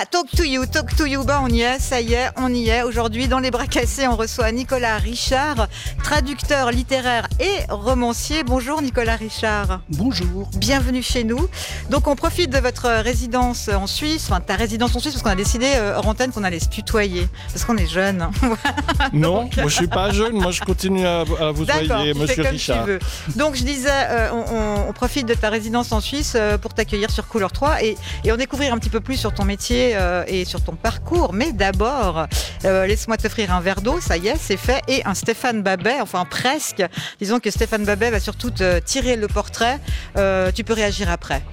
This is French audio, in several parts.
Talk to you, on y est, ça y est, on y est. Aujourd'hui, dans Les Bras Cassés, on reçoit Nicolas Richard, traducteur littéraire et romancier. Bonjour Nicolas Richard. Bonjour. Bienvenue chez nous. Donc on profite de votre résidence en Suisse, enfin ta résidence en Suisse, parce qu'on a décidé hors antenne qu'on allait se tutoyer, parce qu'on est jeunes. Non, moi je suis pas jeune, moi je continue à vous voyer, monsieur Richard. Tu veux. Donc je disais, on profite de ta résidence en Suisse pour t'accueillir sur Couleur 3 et en découvrir un petit peu plus sur ton métier et sur ton parcours. Mais d'abord, laisse-moi t'offrir un verre d'eau, ça y est, c'est fait, et un Stéphane Babet, enfin presque. Disons que Stéphane Babet va surtout te tirer le portrait. Tu peux réagir après.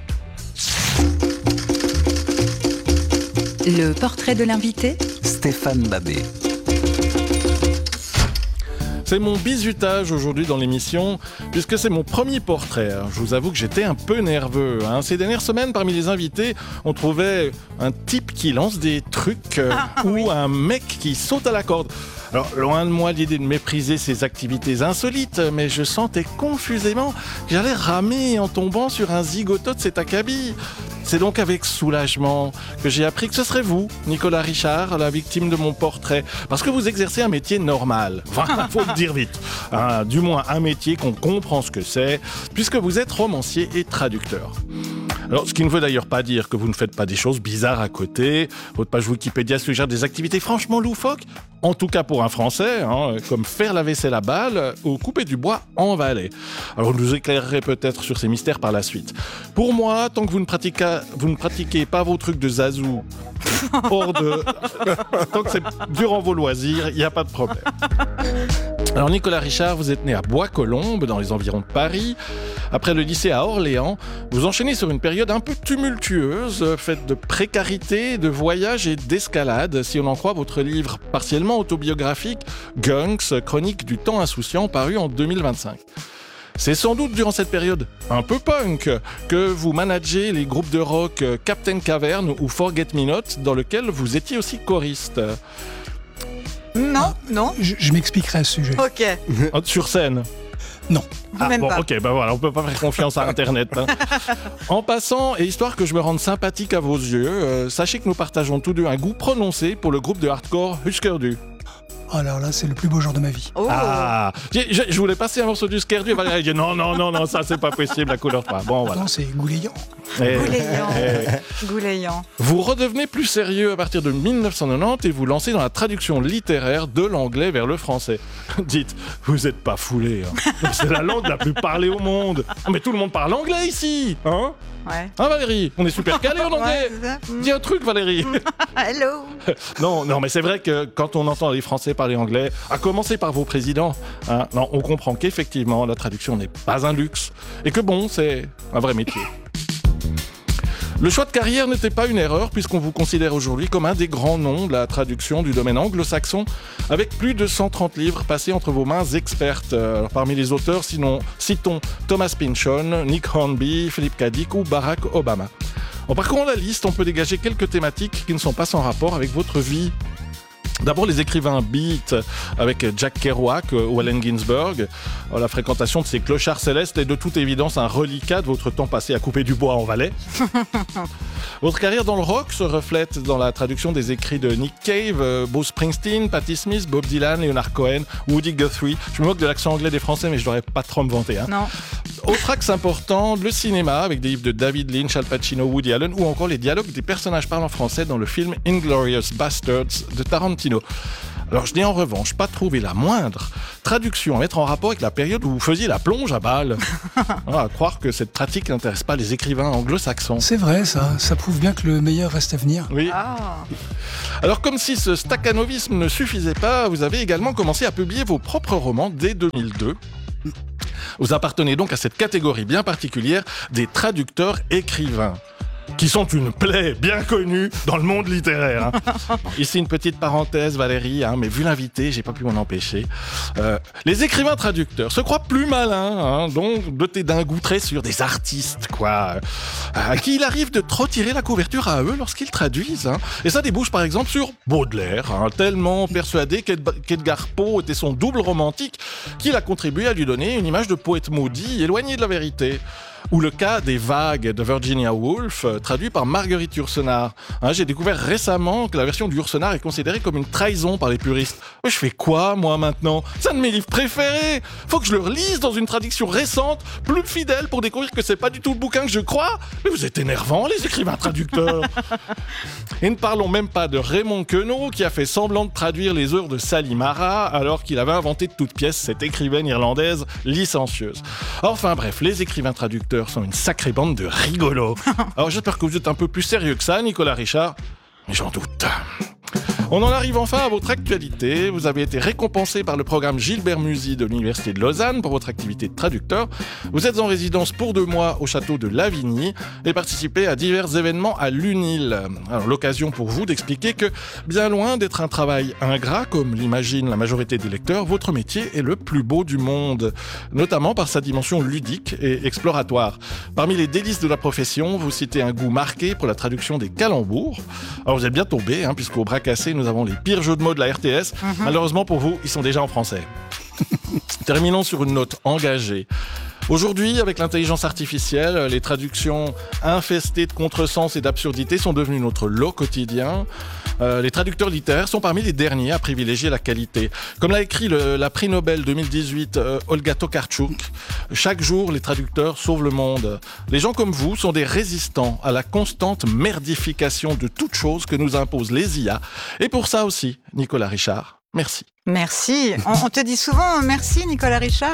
Le portrait de l'invité, Stéphane Babet. C'est mon bizutage aujourd'hui dans l'émission, puisque c'est mon premier portrait. Alors, je vous avoue que j'étais un peu nerveux. Ces dernières semaines, parmi les invités, on trouvait un type qui lance des trucs ou un mec qui saute à la corde. Alors, loin de moi l'idée de mépriser ces activités insolites, mais je sentais confusément que j'allais ramer en tombant sur un zigoto de cet acabit. C'est donc avec soulagement que j'ai appris que ce serait vous, Nicolas Richard, la victime de mon portrait. Parce que vous exercez un métier normal. Enfin, faut le dire vite. Du moins, un métier qu'on comprend ce que c'est, puisque vous êtes romancier et traducteur. Alors, ce qui ne veut d'ailleurs pas dire que vous ne faites pas des choses bizarres à côté. Votre page Wikipédia suggère des activités franchement loufoques, en tout cas pour un Français, comme faire la vaisselle à balles ou couper du bois en Valais. Alors, vous nous éclairerez peut-être sur ces mystères par la suite. Pour moi, tant que vous ne pratiquez pas vos trucs de zazou, tant que c'est durant vos loisirs, il n'y a pas de problème. Alors Nicolas Richard, vous êtes né à Bois-Colombes, dans les environs de Paris. Après le lycée à Orléans, vous enchaînez sur une période un peu tumultueuse, faite de précarité, de voyages et d'escalade, si on en croit votre livre partiellement autobiographique, Gunks, chronique du temps insouciant, paru en 2025. C'est sans doute durant cette période un peu punk que vous managez les groupes de rock Captain Cavern ou Forget Me Not, dans lequel vous étiez aussi choriste. Non. Je m'expliquerai à ce sujet. Ok. Sur scène. Non. Même pas. Ok, voilà, on peut pas faire confiance à Internet. En passant, et histoire que je me rende sympathique à vos yeux, sachez que nous partageons tous deux un goût prononcé pour le groupe de hardcore Husker Du. Alors là, c'est le plus beau jour de ma vie. Oh. Je voulais passer un morceau du Husker Du et Valérie dit non, ça c'est pas possible, la couleur 3. Bon, voilà. Non, c'est goulayant. Goulayant. Vous redevenez plus sérieux à partir de 1990 et vous lancez dans la traduction littéraire de l'anglais vers le français. Dites, vous êtes pas foulés. C'est la langue la plus parlée au monde. Mais tout le monde parle anglais ici, hein? Ouais. Valérie, on est super calés en anglais. Ouais, Dis un truc, Valérie. Hello. Non, mais c'est vrai que quand on entend les Français parler anglais, à commencer par vos présidents, on comprend qu'effectivement la traduction n'est pas un luxe et que c'est un vrai métier. Le choix de carrière n'était pas une erreur puisqu'on vous considère aujourd'hui comme un des grands noms de la traduction du domaine anglo-saxon avec plus de 130 livres passés entre vos mains expertes. Alors, parmi les auteurs, citons Thomas Pynchon, Nick Hornby, Philip K. Dick ou Barack Obama. En parcourant la liste, on peut dégager quelques thématiques qui ne sont pas sans rapport avec votre vie. D'abord, les écrivains beat avec Jack Kerouac ou Allen Ginsberg. La fréquentation de ces clochards célestes est de toute évidence un reliquat de votre temps passé à couper du bois en Valais. Votre carrière dans le rock se reflète dans la traduction des écrits de Nick Cave, Bruce Springsteen, Patti Smith, Bob Dylan, Leonard Cohen, Woody Guthrie. Je me moque de l'accent anglais des Français, mais je devrais pas trop me vanter. Non. Autre axe important, le cinéma, avec des livres de David Lynch, Al Pacino, Woody Allen, ou encore les dialogues des personnages parlant français dans le film Inglourious Basterds de Tarantino. Alors je n'ai en revanche pas trouvé la moindre traduction à mettre en rapport avec la période où vous faisiez la plonge à balles. À croire que cette pratique n'intéresse pas les écrivains anglo-saxons. C'est vrai, ça prouve bien que le meilleur reste à venir. Oui. Alors comme si ce staccanovisme ne suffisait pas, vous avez également commencé à publier vos propres romans dès 2002. Vous appartenez donc à cette catégorie bien particulière des traducteurs écrivains, qui sont une plaie bien connue dans le monde littéraire. Ici une petite parenthèse, Valérie, mais vu l'invité, j'ai pas pu m'en empêcher. Les écrivains traducteurs se croient plus malins, donc dotés d'un goût très sûr, des artistes, à qui il arrive de trop tirer la couverture à eux lorsqu'ils traduisent. Et ça débouche par exemple sur Baudelaire, tellement persuadé qu'Edgar Poe était son double romantique qu'il a contribué à lui donner une image de poète maudit, éloigné de la vérité. Ou le cas des vagues de Virginia Woolf, traduit par Marguerite Yourcenar. J'ai découvert récemment que la version du Yourcenar est considérée comme une trahison par les puristes. Mais je fais quoi, moi, maintenant ? C'est un de mes livres préférés. Faut que je le relise dans une traduction récente, plus fidèle, pour découvrir que c'est pas du tout le bouquin que je crois. Mais vous êtes énervants, les écrivains traducteurs. Et ne parlons même pas de Raymond Queneau, qui a fait semblant de traduire les œuvres de Sally Mara, alors qu'il avait inventé de toutes pièces cette écrivaine irlandaise licencieuse. Enfin bref, les écrivains traducteurs sont une sacrée bande de rigolos. Alors j'espère que vous êtes un peu plus sérieux que ça, Nicolas Richard, mais j'en doute. On en arrive enfin à votre actualité. Vous avez été récompensé par le programme Gilbert Musy de l'Université de Lausanne pour votre activité de traducteur. Vous êtes en résidence pour 2 mois au château de Lavigny et participez à divers événements à l'UNIL. Alors, l'occasion pour vous d'expliquer que, bien loin d'être un travail ingrat, comme l'imaginent la majorité des lecteurs, votre métier est le plus beau du monde, notamment par sa dimension ludique et exploratoire. Parmi les délices de la profession, vous citez un goût marqué pour la traduction des calembours. Alors vous êtes bien tombé, puisqu'au bras cassé, nous avons les pires jeux de mots de la RTS. Malheureusement pour vous, ils sont déjà en français. Terminons sur une note engagée. Aujourd'hui, avec l'intelligence artificielle, les traductions infestées de contresens et d'absurdités sont devenues notre lot quotidien. Les traducteurs littéraires sont parmi les derniers à privilégier la qualité. Comme l'a écrit la prix Nobel 2018 Olga Tokarczuk, chaque jour, les traducteurs sauvent le monde. Les gens comme vous sont des résistants à la constante merdification de toutes choses que nous imposent les IA. Et pour ça aussi, Nicolas Richard, merci. Merci. On te dit souvent merci, Nicolas Richard ?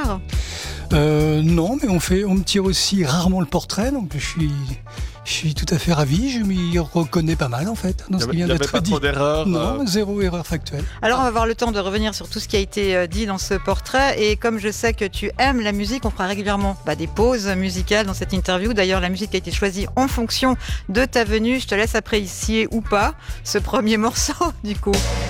Non, mais on me tire aussi rarement le portrait, donc je suis tout à fait ravi. Je m'y reconnais pas mal, en fait, dans ce qui vient d'être dit. Il n'y avait pas trop d'erreurs. Non, zéro erreur factuelle. Alors, on va avoir le temps de revenir sur tout ce qui a été dit dans ce portrait. Et comme je sais que tu aimes la musique, on fera régulièrement des pauses musicales dans cette interview. D'ailleurs, la musique a été choisie en fonction de ta venue. Je te laisse apprécier ou pas ce premier morceau, du coup.